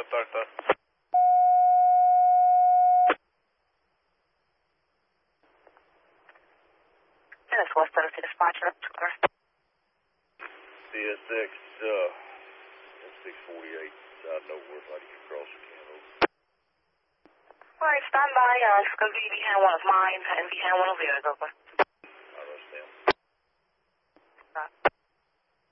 Delta. This is West Tennessee Dispatcher. CSX, 648, out nowhere, how do you cross the canal? All right, stand by. It's going to be behind one of mine and behind one of yours, over.